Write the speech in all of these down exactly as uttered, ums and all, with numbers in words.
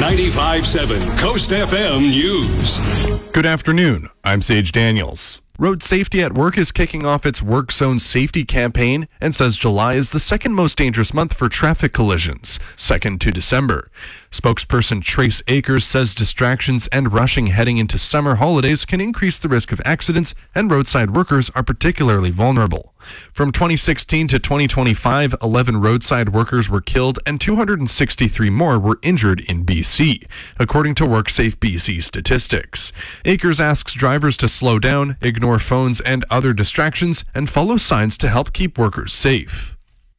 ninety-five point seven Coast F M News. Good afternoon. I'm Sage Daniels. Road Safety at Work is kicking off its Work Zone Safety campaign and says July is the second most dangerous month for traffic collisions, second to December. Spokesperson Trace Akers says distractions and rushing heading into summer holidays can increase the risk of accidents, and roadside workers are particularly vulnerable. From twenty sixteen to twenty twenty-five, eleven roadside workers were killed and two hundred sixty-three more were injured in B C, according to WorkSafe B C statistics. Akers asks drivers to slow down, ignore phones and other distractions, and follow signs to help keep workers safe.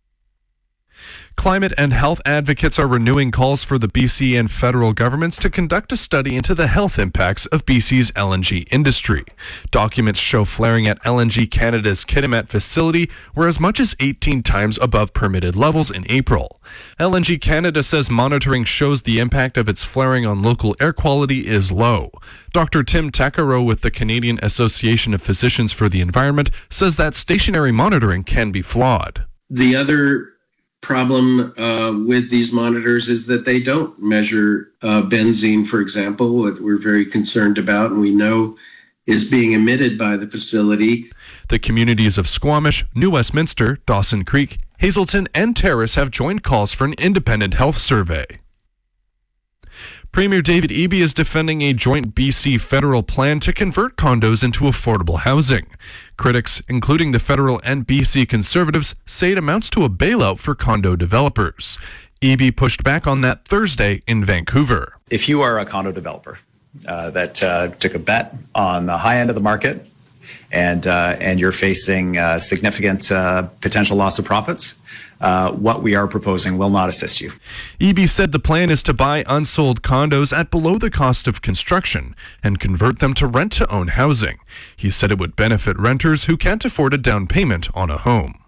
Climate and health advocates are renewing calls for the B C and federal governments to conduct a study into the health impacts of B C's L N G industry. Documents show flaring at L N G Canada's Kitimat facility were as much as eighteen times above permitted levels in April. L N G Canada says monitoring shows the impact of its flaring on local air quality is low. Doctor Tim Takaro with the Canadian Association of Physicians for the Environment says that stationary monitoring can be flawed. The other problem uh, with these monitors is that they don't measure uh, benzene, for example, what we're very concerned about and we know is being emitted by the facility. The communities of Squamish, New Westminster, Dawson Creek, Hazelton, and Terrace have joined calls for an independent health survey. Premier David Eby is defending a joint B C federal plan to convert condos into affordable housing. Critics, including the federal and B C Conservatives, say it amounts to a bailout for condo developers. Eby pushed back on that Thursday in Vancouver. If you are a condo developer uh, that uh, took a bet on the high end of the market and uh, and you're facing uh, significant uh, potential loss of profits, Uh, what we are proposing will not assist you. Eby said the plan is to buy unsold condos at below the cost of construction and convert them to rent-to-own housing. He said it would benefit renters who can't afford a down payment on a home.